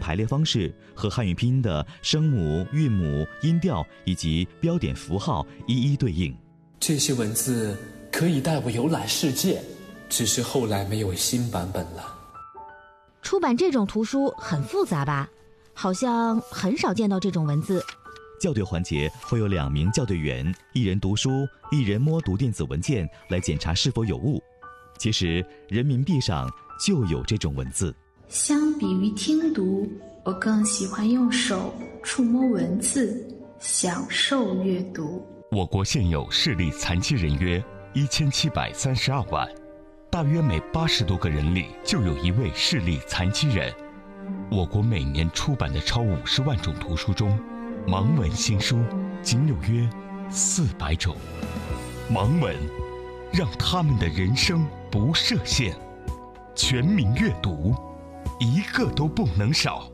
排列方式和汉语拼音的声母、韵母、音调以及标点符号一一对应。 这些文字可以带我游览世界，只是后来没有新版本了。 出版这种图书很复杂吧？好像很少见到这种文字。 校对环节会有2名校对员，一人读书，一人摸读电子文件来检查是否有误。其实人民币上就有这种文字。 相比于听读，我更喜欢用手触摸文字，享受阅读。 我国现有视力残疾人约1732万，大约每80多个人里就有1位视力残疾人。我国每年出版的超50万种图书中，盲文新书仅有约400种。盲文让他们的人生不设限，全民阅读，一个都不能少。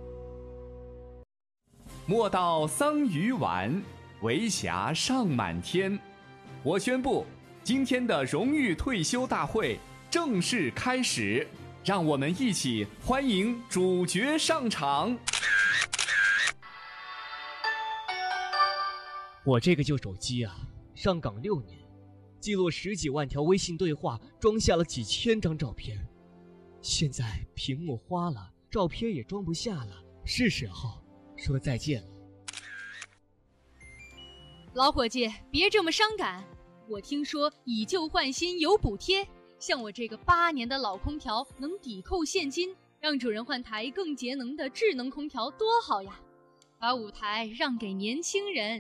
莫道桑榆晚，为霞尚满天。我宣布，今天的荣誉退休大会正式开始，让我们一起欢迎主角上场。 我这个旧手机啊，上岗6年，记录10几万条微信对话，装下了几千张照片。现在屏幕花了，照片也装不下了，是时候说再见了。 老伙计，别这么伤感。我听说以旧换新有补贴，像我这个8年的老空调能抵扣现金，让主人换台更节能的智能空调多好呀！把舞台让给年轻人。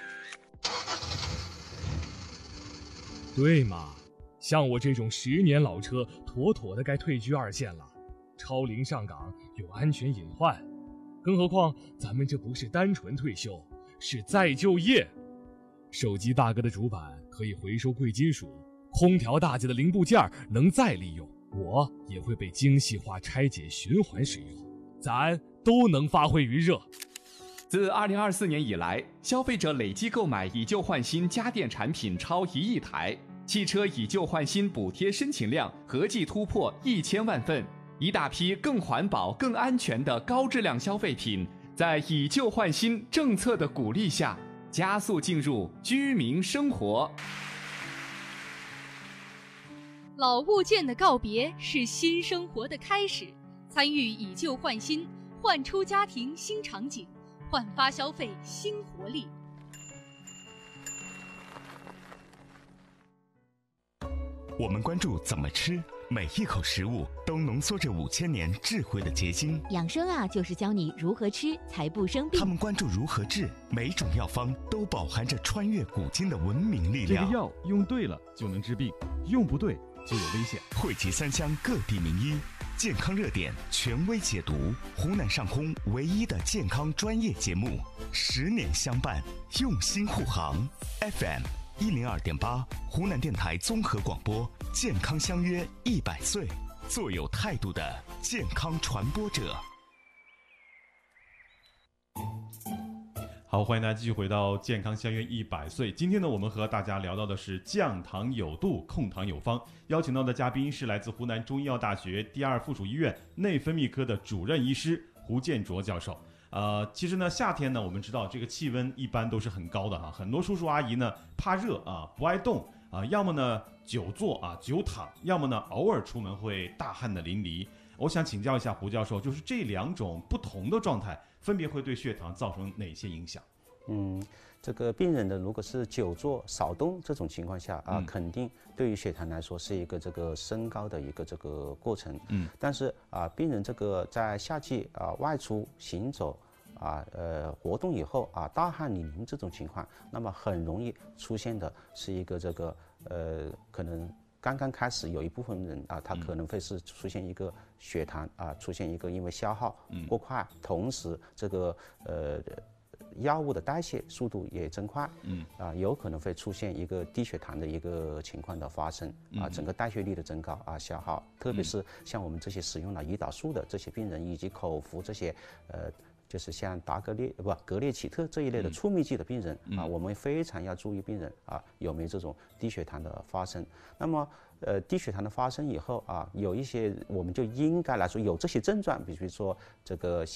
对嘛，像我这种10年老车，妥妥的该退居2线了。超龄上岗有安全隐患，更何况咱们这不是单纯退休，是再就业。手机大哥的主板可以回收贵金属，空调大姐的零部件能再利用，我也会被精细化拆解循环使用，咱都能发挥余热。 自2024年以来，消费者累计购买以旧换新家电产品超1亿台，汽车以旧换新补贴申请量合计突破1000万份，一大批更环保、更安全的高质量消费品，在以旧换新政策的鼓励下，加速进入居民生活。 老物件的告别是新生活的开始，参与以旧换新，焕出家庭新场景，焕发消费新活力。 我们关注怎么吃，每一口食物都浓缩着5000年智慧的结晶。 养生啊，就是教你如何吃才不生病。 他们关注如何治，每种药方都饱含着穿越古今的文明力量。 这个药用对了就能治病，用不对就有危险。 汇集3乡各地名医，健康热点权威解读，湖南上空唯一的健康专业节目，10年相伴，用心护航。FM102.8，湖南电台综合广播，健康相约100岁，做有态度的健康传播者。 好，欢迎大家继续回到健康相约100岁。今天呢，我们和大家聊到的是降糖有度，控糖有方。邀请到的嘉宾是来自湖南中医药大学第2附属医院内分泌科的主任医师胡建卓教授。其实呢，夏天呢，我们知道这个气温一般都是很高的哈，很多叔叔阿姨呢怕热啊，不爱动啊，要么呢久坐啊久躺，要么呢偶尔出门会大汗的淋漓。我想请教一下胡教授，就是这2种不同的状态，分别会对血糖造成哪些影响？ 这个病人的如果是久坐少动这种情况下啊，肯定对于血糖来说是一个这个升高的一个这个过程。但是啊，病人这个在夏季啊外出行走活动以后啊，大汗淋漓这种情况，那么很容易出现的是一个这个可能刚刚开始有一部分人啊，他可能会是出现一个血糖啊，出现一个因为消耗过快，同时这个药物的代谢速度也增快，有可能会出现一个低血糖的一个情况的发生啊，整个代谢率的增高啊，消耗，特别是像我们这些使用了胰岛素的这些病人，以及口服这些就是像格列齐特这一类的促泌剂的病人啊，我们非常要注意病人啊有没有这种低血糖的发生。那么低血糖的发生以后啊，有一些我们就应该来说有这些症状，比如说这个